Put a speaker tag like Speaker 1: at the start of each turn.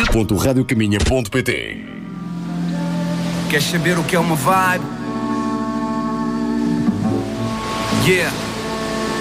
Speaker 1: www.radiocaminha.pt.
Speaker 2: Quer saber o que é uma vibe? Yeah.